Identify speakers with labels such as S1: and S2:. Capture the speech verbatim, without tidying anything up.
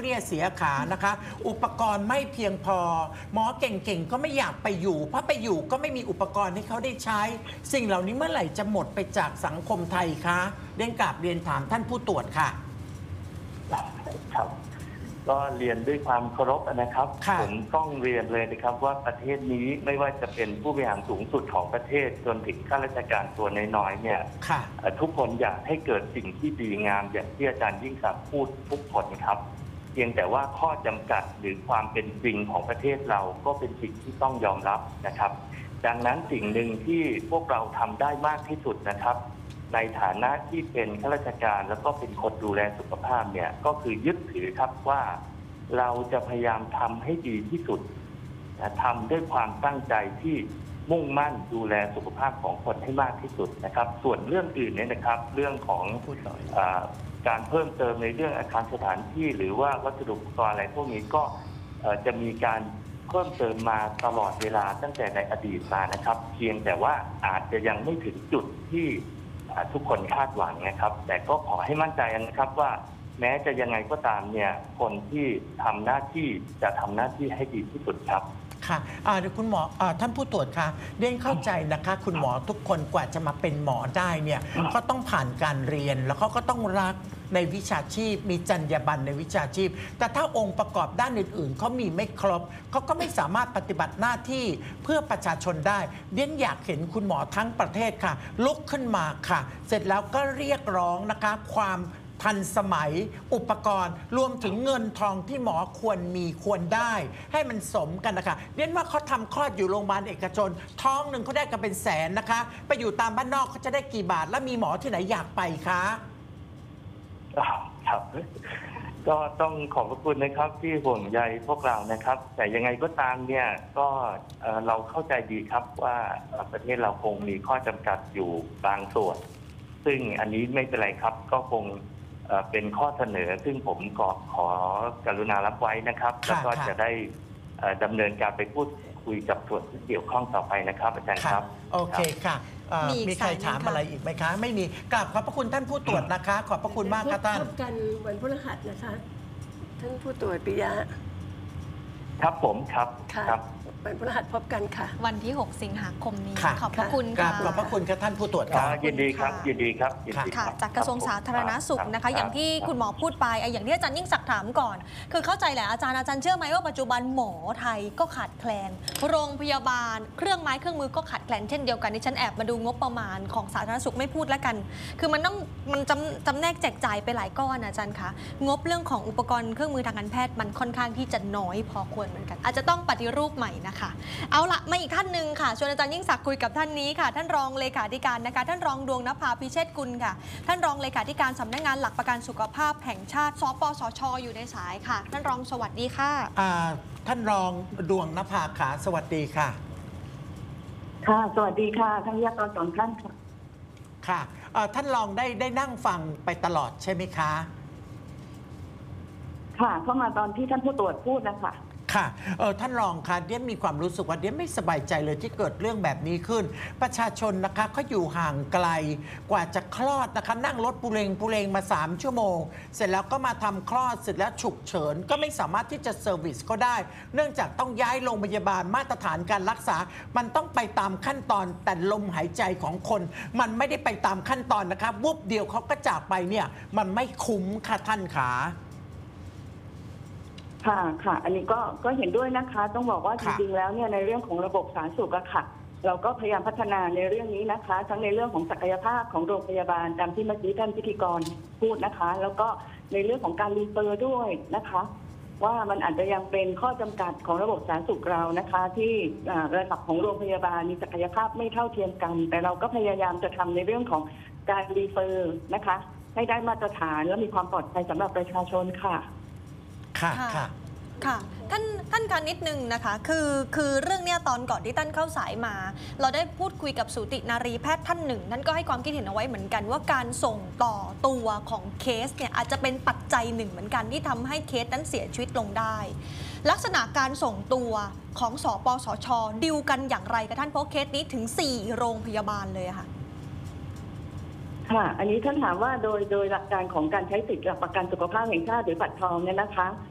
S1: ปรี้ยเสียขานะคะ อุปกรณ์ไม่เพียงพอหมอเก่งๆก็ไม่อยากไปอยู่เพราะไปอยู่ก็ไม่มีอุปกรณ์ให้เขาได้ใช้สิ่งเหล่านี้เมื่อไหร่จะหมดไปจากสังคมไทยคะเรียนกราบเรียนถามท่านผู้ตรวจค่ะ
S2: ครับก็เรียนด้วยความเคารพนะครับผมต้องเรียนเลยนะครับว่าประเทศนี้ไม่ว่าจะเป็นผู้บริหารสูงสุดของประเทศจนถึงข้าราชการตัวน้อยๆเนี่ยทุกคนอยากให้เกิดสิ่งที่ดีงามอย่างที่อาจารย์ยิ่งศักดิ์พูดทุกคนครับเพียงแต่ว่าข้อจำกัดหรือความเป็นจริงของประเทศเราก็เป็นสิ่งที่ต้องยอมรับนะครับดังนั้นสิ่งหนึ่งที่พวกเราทำได้มากที่สุดนะครับในฐานะที่เป็นข้าราชการแล้วก็เป็นคนดูแลสุขภาพเนี่ยก็คือยึดถือครับว่าเราจะพยายามทำให้ดีที่สุดทำด้วยความตั้งใจที่มุ่งมั่นดูแลสุขภาพของคนให้มากที่สุดนะครับส่วนเรื่องอื่นเนี่ยนะครับเรื่องของการเพิ่มเติมในเรื่องอาคารสถานที่หรือว่าวัสดุอุปกรณ์อะไรพวกนี้ก็จะมีการเพิ่มเติมมาตลอดเวลาตั้งแต่ในอดีตมานะครับเพียงแต่ว่าอาจจะยังไม่ถึงจุดที่ทุกคนคาดหวังนะครับแต่ก็ขอให้มั่นใจนะครับว่าแม้จะยังไงก็ตามเนี่ยคนที่ทำหน้าที่จะทำหน้าที่ให้ดีที่สุดครับ
S1: ค่ะเดี๋ยวคุณหมอท่านผู้ตรวจคะเรียนเข้าใจนะคะคุณหมอทุกคนกว่าจะมาเป็นหมอได้เนี่ยก็ต้องผ่านการเรียนแล้วเขาก็ต้องรักในวิชาชีพมีจรรยาบรรณในวิชาชีพแต่ถ้าองค์ประกอบด้านอื่นๆเขามีไม่ครบเขาก็ไม่สามารถปฏิบัติหน้าที่เพื่อประชาชนได้เรียนอยากเห็นคุณหมอทั้งประเทศค่ะลุกขึ้นมาค่ะเสร็จแล้วก็เรียกร้องนะคะความทันสมัยอุปกรณ์รวมถึงเงินทองที่หมอควรมีควรได้ให้มันสมกันนะคะเรียนว่าเขาทำคลอดอยู่โรงพยาบาลเอกชนท้องหนึ่งเขาได้กันเป็นแสนนะคะไปอยู่ตามบ้านนอกเขาจะได้กี่บาทแล้วมีหมอที่ไหนอยากไปคะ
S2: ครับก็ต้องขอบพระคุณนะครับที่ห่วงใยพวกเรานะครับแต่ยังไงก็ตามเนี่ยก็เราเข้าใจดีครับว่าประเทศเราคงมีข้อจำกัดอยู่บางส่วนซึ่งอันนี้ไม่เป็นไรครับก็คงเป็นข้อเสนอซึ่งผมขอขอกรุณารับไว้นะครับแล้วก็จะได้ดำเนินการไปพูดคุยกับส่วนที่เกี่ยวข้องต่อไปนะครับอาจารย์ครับ
S1: โอเคค่ะมีใครถามอะไรอีกไหมคะไม่มีกราบขอบพระคุณท่านผู้ตรวจนะคะขอบพระคุณมากครับท่าน
S3: พบกันวันพฤหัสนะคะท่านผู้ตรวจปิยะ
S2: ครับผมครับ
S3: ครับวันพฤหัสพบกันค่ะ
S4: วันที่หกสิงหาคมนี้ขอบพระคุณ
S1: ค่ะขอบพระคุณครับท่านผู้ตรวจครับ
S2: ยินดีครับยินดีครับ
S4: ค่ะจากกระทรวงสาธารณสุขนะคะอย่างที่คุณหมอพูดไปอย่างที่อาจารย์ยิ่งศักดิ์ถามก่อนคือเข้าใจแหละอาจารย์อาจารย์เชื่อไหมว่าปัจจุบันหมอไทยก็ขาดแคลนโรงพยาบาลเครื่องไม้เครื่องมือก็ขาดแคลนเช่นเดียวกันที่ฉันแอบมาดูงบประมาณของสาธารณสุขไม่พูดแล้วกันคือมันต้องมันจำจำแนกแจกจ่ายไปหลายก้อนอาจารย์คะงบเรื่องของอุปกรณ์เครื่องมือทางการแพทย์มันค่อนข้างที่จะน้อยพอควรเหมือนกันอาจจะต้องปฏิรูปใหม่นะคะเอาละมาอีกท่านหนึ่งค่ะชวนอาจารย์ยิ่งศักดิ์คุยกับท่านนี้ค่ะท่านรองเลขาธิการนะคะท่านรองดวงนภาพิเชษกุลค่ะท่านรองเลขาธิการสำนักงานหลักประกันสุขภาพแห่งชาติสปสช.อยู่ในสายค่ะท่านรองสวัสดีค่ะ
S1: ท่านรองดวงนภาขาสวัสดีค่ะ
S5: ค่ะสวัสดีค่ะท่านวิทยากรสองท่านค่ะ
S1: ค่ะท่านรองได้ได้นั่งฟังไปตลอดใช่ไหมคะ
S5: ค่ะเข้ามาตอนที่ท่านผู้ตรวจพูดนะคะ
S1: ค่ะเออท่านรองคะเดียนมีความรู้สึกว่าเดียนไม่สบายใจเลยที่เกิดเรื่องแบบนี้ขึ้นประชาชนนะคะเขาอยู่ห่างไกลกว่าจะคลอดนะคะนั่งรถปุเรงปุเรงมาสามชั่วโมงเสร็จแล้วก็มาทำคลอดเสร็จแล้วฉุกเฉินก็ไม่สามารถที่จะเซอร์วิสก็ได้เนื่องจากต้องย้ายโรงพยาบาลมาตรฐานการรักษามันต้องไปตามขั้นตอนแต่ลมหายใจของคนมันไม่ได้ไปตามขั้นตอนนะคะวุบเดียวเขาก็จากไปเนี่ยมันไม่คุ้มค่ะท่านขา
S5: ค่ะค่ะอันนี้ก็ก็เห็นด้วยนะคะต้องบอกว่าจริงๆแล้วเนี่ยในเรื่องของระบบสาธารณสุขอะค่ะเราก็พยายามพัฒนาในเรื่องนี้นะคะทั้งในเรื่องของศักยภาพของโรงพยาบาลตามที่เมื่อกี้ท่านพิธีกรพูดนะคะแล้วก็ในเรื่องของการรีเฟอร์ด้วยนะคะว่ามันอาจจะยังเป็นข้อจำกัดของระบบสาธารณสุขเรานะคะที่ระดับของโรงพยาบาลมีศักยภาพไม่เท่าเทียมกันแต่เราก็พยายามจะทำในเรื่องของการรีเฟอร์นะคะให้ได้มาตรฐานและมีความปลอดภัยสำหรับประชาชนค่ะ
S1: ค่ะค่ะ
S4: ค่ะท่านท่านการนิดนึงนะคะคือคือเรื่องเนี้ยตอนก่อนที่ท่านเข้าสายมา เราได้พูดคุยกับสูตินารีแพทย์ท่านหนึ่งท่านก็ให้ความคิดเห็นเอาไว้เหมือนกันว่าการส่งต่อตัวของเคสเนี่ยอาจจะเป็นปัจจัยหนึ่งเหมือนกันที่ทำให้เคสนั้นเสียชีวิตลงได้ลักษณะการส่งตัวของสปสช.ดิวกันอย่างไรกับท่านเพราะเคสนี้ถึงสี่โรงพยาบาลเลยค่ะ
S5: ค่ะอันนี้ท่านถามว่าโดยโดยหลักการของการใช้สิทธิหลักประกันสุขภาพแห่งชาติหรือบัตรทองเนี่ยนะคะ